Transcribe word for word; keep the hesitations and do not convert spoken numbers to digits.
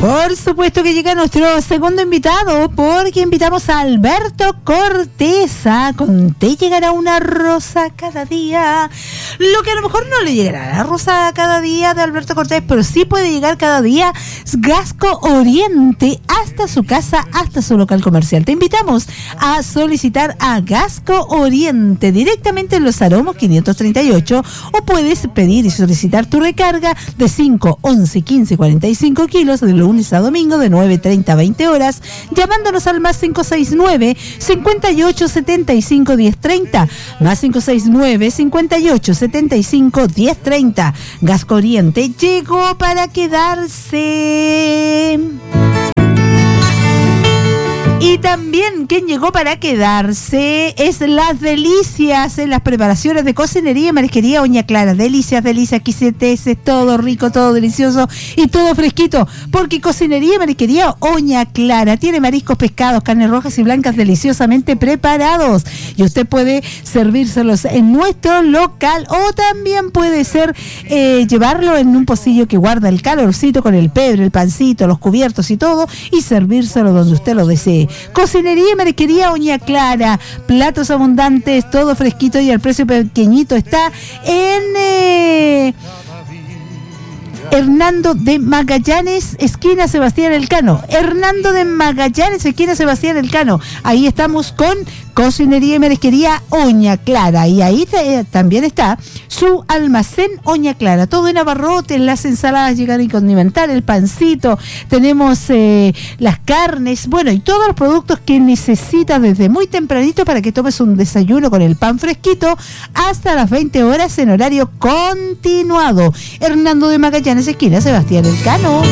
Por supuesto que llega nuestro segundo invitado, porque invitamos a Alberto Cortesa. Con Te llegará una rosa cada día. Lo que a lo mejor no le llegará la rosa cada día de Alberto Cortés, pero sí puede llegar cada día Gasco Oriente hasta su casa, hasta su local comercial. Te invitamos a solicitar a Gasco Oriente directamente en Los Aromos quinientos treinta y ocho, o puedes pedir y solicitar tu recarga de cinco, once, quince, cuarenta y cinco kilos de lunes a domingo de nueve treinta a veinte horas, llamándonos al más cinco seis nueve, cincuenta y ocho, setenta y cinco, diez treinta, más cinco seis nueve, cincuenta y ocho, setenta y cinco, diez treinta. Gasco Oriente llegó para quedarse. Y también quien llegó para quedarse es Las Delicias, en las preparaciones de cocinería y marisquería Oña Clara. Delicias, delicias, quiseteses, todo rico, todo delicioso y todo fresquito, porque cocinería y marisquería Oña Clara tiene mariscos, pescados, carnes rojas y blancas deliciosamente preparados, y usted puede servírselos en nuestro local, o también puede ser eh, llevarlo en un pocillo que guarda el calorcito con el pebre, el pancito, los cubiertos y todo, y servírselo donde usted lo desee. Cocinería y marisquería Oña Clara, platos abundantes, todo fresquito y al precio pequeñito. Está en eh, Hernando de Magallanes, esquina Sebastián Elcano. Hernando de Magallanes, esquina Sebastián Elcano. Ahí estamos con Cocinería y Marisquería Oña Clara. Y ahí te, también está su almacén Oña Clara. Todo en abarrotes, las ensaladas llegan y condimentar, el pancito, tenemos eh, las carnes, bueno, y todos los productos que necesitas desde muy tempranito para que tomes un desayuno con el pan fresquito hasta las veinte horas en horario continuado. Hernando de Magallanes, esquina Sebastián Elcano.